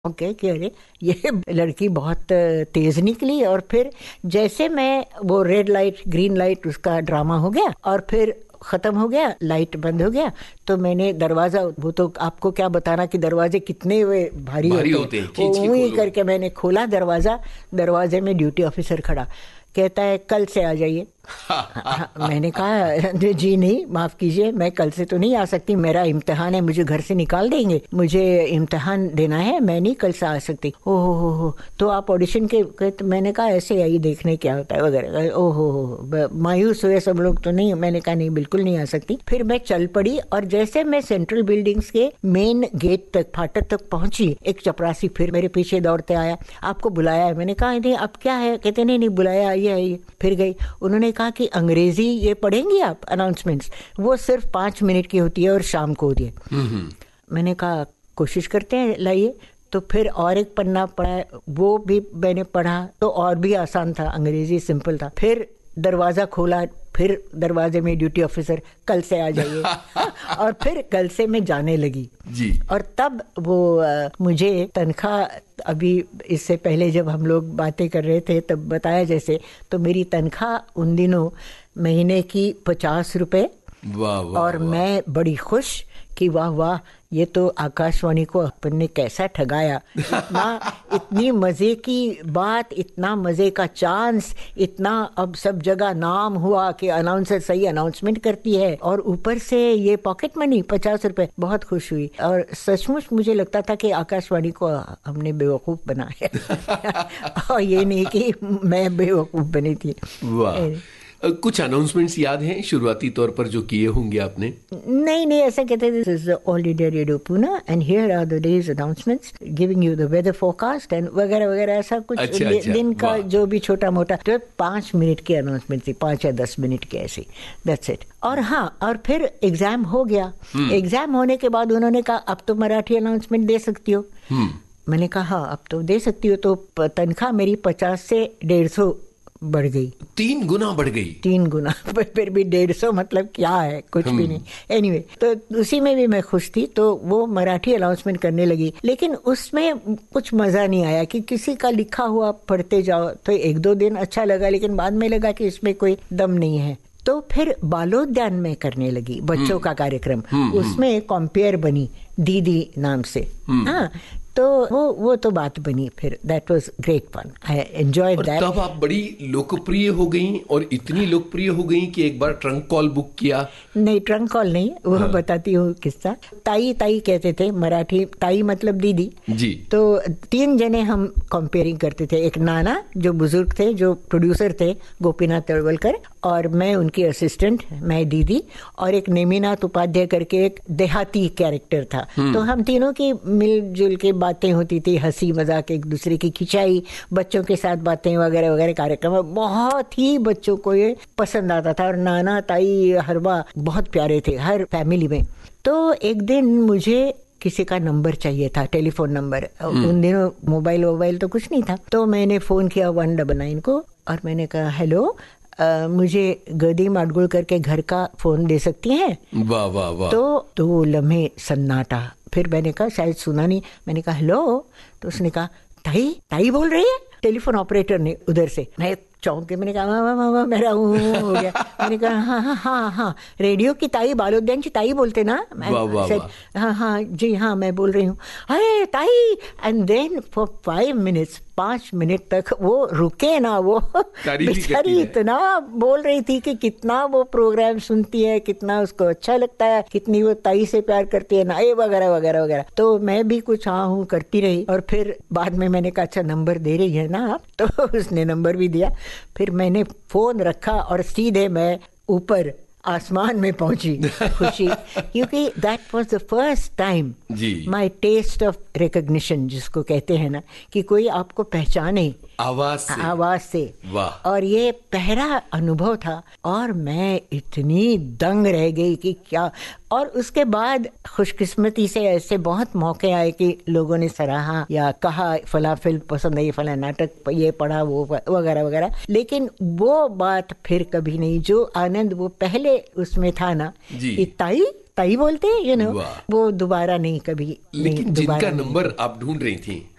Okay कि अरे ये लड़की बहुत तेज निकली। और फिर जैसे मैं वो रेड लाइट ग्रीन लाइट उसका ड्रामा हो गया और फिर खत्म हो गया, लाइट बंद हो गया, तो मैंने दरवाजा, वो तो आपको क्या बताना कि दरवाजे कितने वे भारी होते हैं, वो ही करके मैंने खोला दरवाजा। दरवाजे में ड्यूटी ऑफिसर खड़ा, कहता है कल से आ जाइए। मैंने कहा जी नहीं, माफ कीजिए, मैं कल से तो नहीं आ सकती, मेरा इम्तिहान है, मुझे घर से निकाल देंगे, मुझे इम्तिहान देना है, मैं नहीं कल से आ सकती। ओहो, तो आप ऑडिशन के तो मैंने कहा ऐसे आई देखने क्या होता है वगैरह। ओहो, मायूस हुए सब लोग तो नहीं। मैंने कहा नहीं, बिल्कुल नहीं आ सकती। फिर मैं चल पड़ी और जैसे मैं सेंट्रल बिल्डिंग्स के मेन गेट तक, फाटक तक पहुंची, एक चपरासी फिर मेरे पीछे दौड़ते आया, आपको बुलाया है। मैंने कहा नहीं, अब क्या है? कहते नहीं बुलाया, आइए। फिर गई, उन्होंने कहा कि अंग्रेजी ये पढ़ेंगी आप अनाउंसमेंट्स, वो सिर्फ 5 मिनट की होती है और शाम को होती है। मैंने कहा कोशिश करते हैं, लाइए। तो फिर और एक पन्ना पढ़ा, वो भी मैंने पढ़ा तो और भी आसान था, अंग्रेजी सिंपल था। फिर दरवाजा खोला, फिर दरवाजे में ड्यूटी ऑफिसर कल से आ जाइए। और फिर कल से मैं जाने लगी जी। और तब वो मुझे तनख्वाह, अभी इससे पहले जब हम लोग बातें कर रहे थे तब बताया जैसे, तो मेरी तनख्वाह उन दिनों महीने की 50 रुपए। और मैं बड़ी खुश कि वाह वाह, ये तो आकाशवाणी को अपन ने कैसा ठगाया। इतनी मजे की बात, इतना मजे का चांस, इतना अब सब जगह नाम हुआ कि अनाउंसर सही अनाउंसमेंट करती है और ऊपर से ये पॉकेट मनी 50 रुपए। बहुत खुश हुई और सचमुच मुझे लगता था कि आकाशवाणी को हमने बेवकूफ बनाया। और ये नहीं कि मैं बेवकूफ बनी थी। कुछ अनाउंसमेंट्स याद हैं शुरुआती तौर पर जो किए होंगे आपने? नहीं, ऐसा कहते थे, this is all India radio Pune and here are the days announcements giving you the weather forecast and वगैरह वगैरह, ऐसा कुछ। अच्छा, दिन का जो भी छोटा मोटा, तो 5 मिनट की अनाउंसमेंट थी, 5 या 10 मिनट की ऐसी, दैट्स इट। और हाँ, और फिर एग्जाम हो गया। एग्जाम होने के बाद उन्होंने कहा अब तो मराठी अनाउंसमेंट दे सकती हो। मैंने कहा हाँ, अब तो दे सकती हो। तो तनख्वाह मेरी 50 से 150 बढ़ गई, 3 गुना बढ़ गई। 3 गुना। फिर भी 150 मतलब क्या है, कुछ भी नहीं। एनीवे, तो उसी में भी मैं खुश थी। तो वो मराठी अनाउंसमेंट करने लगी, लेकिन उसमें कुछ मजा नहीं आया कि किसी का लिखा हुआ पढ़ते जाओ। तो 1-2 दिन अच्छा लगा, लेकिन बाद में लगा कि इसमें कोई दम नहीं है। तो फिर बालोद्यान में करने लगी, बच्चों का कार्यक्रम। उसमें कंपेयर बनी दीदी नाम से। हाँ, तो वो तो बात बनी। फिर that was great fun, I enjoyed that. तब आप बड़ी लोकप्रिय हो गई, और इतनी लोकप्रिय हो गई कि एक बार ट्रंक कॉल बुक किया। नहीं, ट्रंक कॉल नहीं, वो हाँ। बताती हूँ किस्सा। ताई ताई कहते थे, मराठी ताई मतलब दीदी जी। तो 3 जने हम कंपेयरिंग करते थे। एक नाना जो बुजुर्ग थे, जो प्रोड्यूसर थे, गोपीनाथ तळवलकर, और मैं उनकी असिस्टेंट, मैं दीदी, और एक नेमिनाथ उपाध्याय करके एक देहाती कैरेक्टर था। तो हम तीनों की मिलजुल के बातें होती थी, हंसी मजाक, एक दूसरे की खिंचाई, बच्चों के साथ बातें वगैरह वगैरह। कार्यक्रम बहुत ही बच्चों को ये पसंद आता था और नाना ताई हरवा बहुत प्यारे थे हर फैमिली में। तो एक दिन मुझे किसी का नंबर चाहिए था, टेलीफोन नंबर। उन दिनों मोबाइल तो कुछ नहीं था। तो मैंने फोन किया 199 को और मैंने कहा हेलो, मुझे गदी माडगुलकर के घर का फोन दे सकती हैं? वाह वाह वाह। तो 2 लम्हे सन्नाटा। फिर मैंने कहा शायद सुना नहीं। मैंने कहा हेलो, तो उसने कहा ताई बोल रही है, टेलीफोन ऑपरेटर ने उधर से। मैं चौंक के मैंने कहा मेरा हो गया। मैंने कहा हाँ, रेडियो की ताई, बालोद्यान की ताई बोलते ना? हाँ जी हाँ, मैं बोल रही हूँ। अरे ताई। And then for 5 minutes, 5 minute तक वो रुके ना, वो बेचारी इतना बोल रही थी कि कितना वो प्रोग्राम सुनती है, कितना उसको अच्छा लगता है, कितनी वो ताई से प्यार करती है ना, ये वगैरह वगैरह वगैरह। तो मैं भी कुछ हाँ हूँ करती रही। और फिर बाद में मैंने कहा अच्छा नंबर दे रही है ना आप? तो उसने नंबर भी दिया। फिर मैंने फोन रखा और सीधे मैं ऊपर आसमान में पहुंची, खुशी, क्योंकि that was the first time my test of recognition, जिसको कहते हैं ना कि कोई आपको पहचाने आवाज से। वाह। और ये पहला अनुभव था और मैं इतनी दंग रह गई कि क्या। और उसके बाद खुशकिस्मती से ऐसे बहुत मौके आए कि लोगों ने सराहा या कहा फला फिल्म पसंद आई, फला नाटक ये पढ़ा, वो वगैरह वगैरह। लेकिन वो बात फिर कभी नहीं, जो आनंद वो पहले उसमें था ना कि ताई बोलते हैं, वो दोबारा नहीं, कभी। लेकिन जिनका नंबर आप ढूंढ रही थी